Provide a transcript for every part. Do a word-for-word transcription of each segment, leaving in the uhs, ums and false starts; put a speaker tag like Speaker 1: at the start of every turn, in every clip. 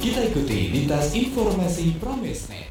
Speaker 1: Kita ikuti lintas informasi Pramesnet.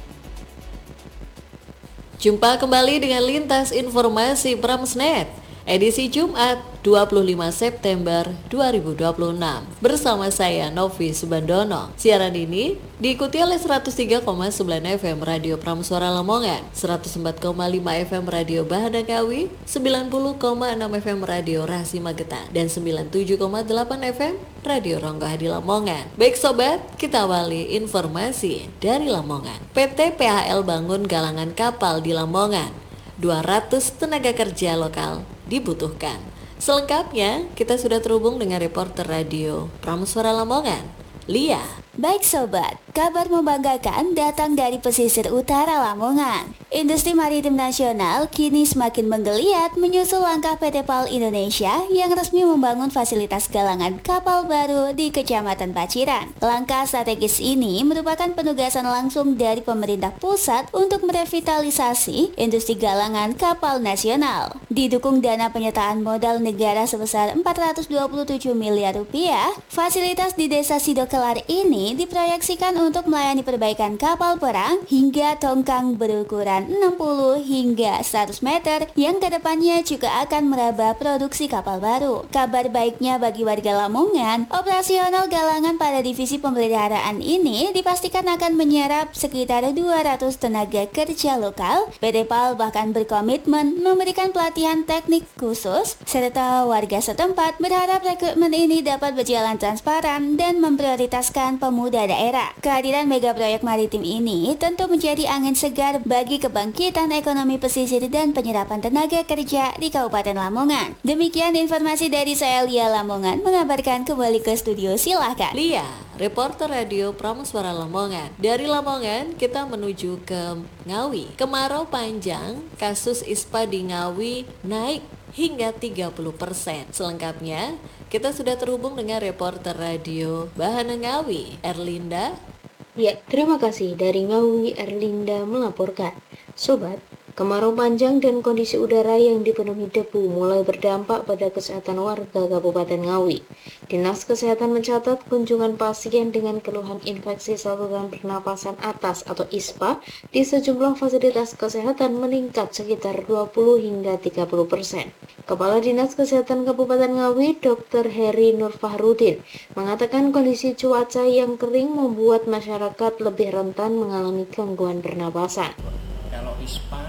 Speaker 2: Jumpa kembali dengan lintas informasi Pramesnet, edisi Jumat dua puluh lima September dua ribu dua puluh enam. Bersama saya Novi Subandono. Siaran ini diikuti oleh seratus tiga koma sembilan F M Radio Pramsuara Lamongan, seratus empat koma lima F M Radio Bahana Ngawi, sembilan puluh koma enam F M Radio Rasi Magetan, dan sembilan puluh tujuh koma delapan F M Radio Ronggo Hadi Lamongan. Baik sobat, kita awali informasi dari Lamongan. P T P H L bangun galangan kapal di Lamongan. dua ratus tenaga kerja lokal dibutuhkan. Selengkapnya, kita sudah terhubung dengan reporter radio Pramsuara Lamongan, Lia.
Speaker 3: Baik sobat, kabar membanggakan datang dari pesisir utara Lamongan. Industri maritim nasional kini semakin menggeliat menyusul langkah P T PAL Indonesia yang resmi membangun fasilitas galangan kapal baru di Kecamatan Paciran. Langkah strategis ini merupakan penugasan langsung dari pemerintah pusat untuk merevitalisasi industri galangan kapal nasional. Didukung dana penyertaan modal negara sebesar empat ratus dua puluh tujuh miliar rupiah, fasilitas di Desa Sidokelar ini diproyeksikan untuk melayani perbaikan kapal perang hingga tongkang berukuran enam puluh hingga seratus meter yang kedepannya juga akan meraba produksi kapal baru. Kabar baiknya bagi warga Lamongan, operasional galangan pada divisi pemeliharaan ini dipastikan akan menyerap sekitar dua ratus tenaga kerja lokal. P T PAL bahkan berkomitmen memberikan pelatihan teknik khusus serta warga setempat berharap rekrutmen ini dapat berjalan transparan dan memprioritaskan pemuda daerah. Kehadiran mega proyek maritim ini tentu menjadi angin segar bagi kebangkitan ekonomi pesisir dan penyerapan tenaga kerja di Kabupaten Lamongan. Demikian informasi dari saya, Lia Lamongan, mengabarkan kembali ke studio. Silahkan
Speaker 2: Lia, reporter radio Pramsuara Lamongan. Dari Lamongan kita menuju ke Ngawi. Kemarau panjang, kasus ispa di Ngawi naik hingga tiga puluh persen. Selengkapnya, kita sudah terhubung dengan reporter radio Bahana Ngawi, Erlinda.
Speaker 4: Ya, terima kasih. Dari Ngawi, Erlinda melaporkan. Sobat, kemarau panjang dan kondisi udara yang dipenuhi debu mulai berdampak pada kesehatan warga Kabupaten Ngawi. Dinas Kesehatan mencatat kunjungan pasien dengan keluhan infeksi saluran pernapasan atas atau ISPA di sejumlah fasilitas kesehatan meningkat sekitar dua puluh hingga tiga puluh persen. Kepala Dinas Kesehatan Kabupaten Ngawi, Dokter Heri Nur Fahrudin, mengatakan kondisi cuaca yang kering membuat masyarakat lebih rentan mengalami gangguan pernapasan.
Speaker 5: Kalau ISPA